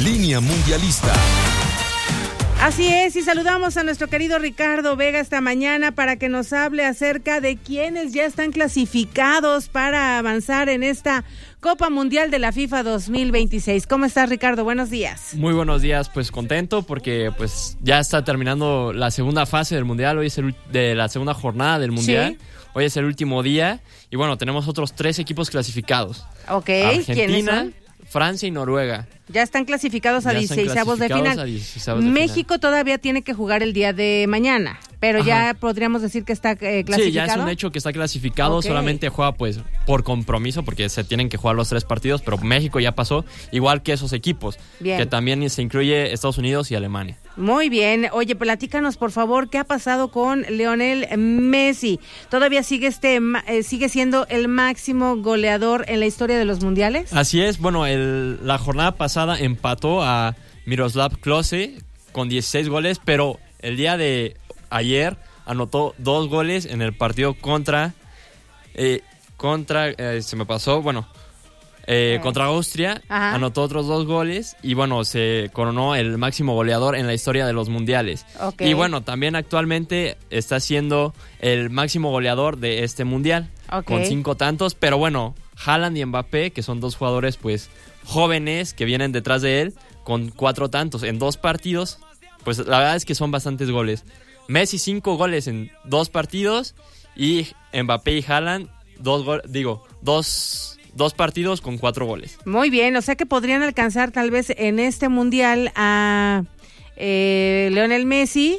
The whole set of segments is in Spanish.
Línea Mundialista. Así es, y saludamos a nuestro querido Ricardo Vega esta mañana para que nos hable acerca de quienes ya están clasificados para avanzar en esta Copa Mundial de la FIFA 2026. ¿Cómo estás, Ricardo? Buenos días. Muy buenos días, pues contento porque pues ya está terminando la segunda fase del Mundial, hoy es de la segunda jornada del Mundial. Sí. Hoy es el último día y bueno, tenemos otros 3 equipos clasificados. Ok, Argentina, ¿quiénes son? Francia y Noruega. Ya están clasificados a 16avos de final. México todavía tiene que jugar el día de mañana, pero Ajá. Ya podríamos decir que está clasificado. Sí, ya es un hecho que está clasificado, okay. Solamente juega pues por compromiso porque se tienen que jugar los 3 partidos, pero México ya pasó, igual que esos equipos, bien. Que también se incluye Estados Unidos y Alemania. Muy bien, oye, platícanos por favor, ¿qué ha pasado con Lionel Messi? ¿Todavía sigue siendo el máximo goleador en la historia de los mundiales? Así es, bueno, la jornada pasada empató a Miroslav Klose con 16 goles, pero el día de ayer anotó 2 goles en el partido contra Austria. Ajá. Anotó otros 2 goles y bueno, se coronó el máximo goleador en la historia de los mundiales. Okay. Y bueno, también actualmente está siendo el máximo goleador de este mundial, okay. Con 5 tantos, pero bueno, Haaland y Mbappé, que son 2 jugadores pues jóvenes que vienen detrás de él, con 4 tantos en 2 partidos, pues la verdad es que son bastantes goles. Messi 5 goles en 2 partidos y Mbappé y Haaland 2 partidos con 4 goles. Muy bien, o sea que podrían alcanzar tal vez en este mundial a Lionel Messi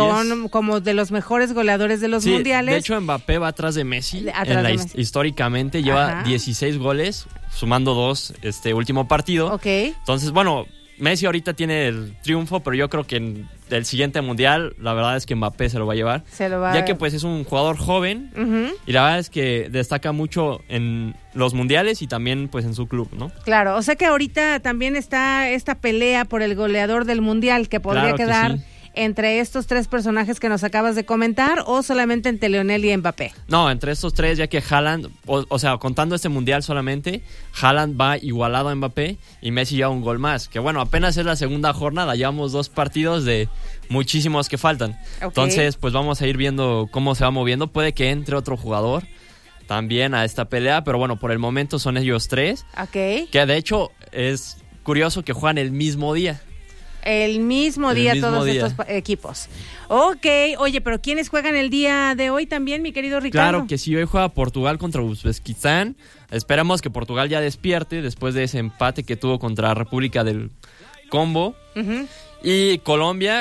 como de los mejores goleadores de los mundiales. De hecho Mbappé va atrás de Messi, históricamente lleva 16 goles, sumando 2 este último partido. Okay. Entonces, bueno, Messi ahorita tiene el triunfo, pero yo creo que en el siguiente mundial, la verdad es que Mbappé se lo va a llevar. Ya que pues es un jugador joven, uh-huh. Y la verdad es que destaca mucho en los mundiales y también pues en su club, ¿no? Claro, o sea que ahorita también está esta pelea por el goleador del mundial que podría quedar entre estos 3 personajes que nos acabas de comentar o solamente entre Lionel y Mbappé. No, entre estos 3, ya que Haaland, o sea, contando este mundial solamente, Haaland va igualado a Mbappé y Messi lleva un gol más, que bueno, apenas es la segunda jornada, llevamos 2 partidos de muchísimos que faltan. Okay. Entonces, pues vamos a ir viendo cómo se va moviendo, puede que entre otro jugador también a esta pelea, pero bueno, por el momento son ellos 3. Okay. Que de hecho es curioso que juegan el mismo día. El mismo día estos equipos. Ok, oye, pero ¿quiénes juegan el día de hoy también, mi querido Ricardo? Claro que sí, hoy juega Portugal contra Uzbekistán. Esperamos que Portugal ya despierte después de ese empate que tuvo contra República del Congo. Uh-huh. Y Colombia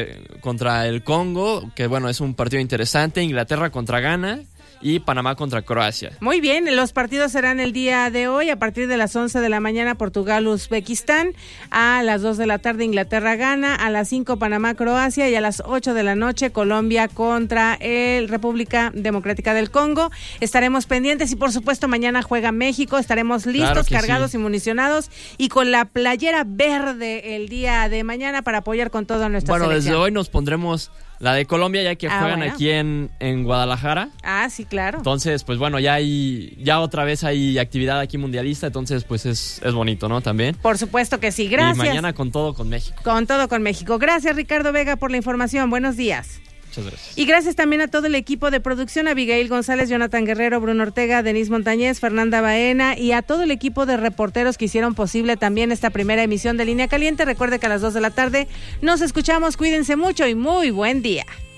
contra el Congo, que bueno, es un partido interesante. Inglaterra contra Ghana. Y Panamá contra Croacia. Muy bien, los partidos serán el día de hoy a partir de las 11 de la mañana Portugal-Uzbekistán, a las 2 de la tarde Inglaterra-Ghana, a las 5 Panamá-Croacia y a las 8 de la noche Colombia contra el República Democrática del Congo. Estaremos pendientes y por supuesto mañana juega México, estaremos listos, cargados y municionados y con la playera verde el día de mañana para apoyar con toda nuestra selección. Desde hoy nos pondremos la de Colombia ya que juegan aquí en Guadalajara. Sí, claro. Entonces, pues bueno, ya otra vez hay actividad aquí mundialista, entonces pues es bonito, ¿no? También. Por supuesto que sí, gracias. Y mañana con todo con México. Con todo con México. Gracias, Ricardo Vega, por la información. Buenos días. Muchas gracias. Y gracias también a todo el equipo de producción, Abigail González, Jonathan Guerrero, Bruno Ortega, Denise Montañez, Fernanda Baena y a todo el equipo de reporteros que hicieron posible también esta primera emisión de Línea Caliente. Recuerde que a las 2 de la tarde nos escuchamos. Cuídense mucho y muy buen día.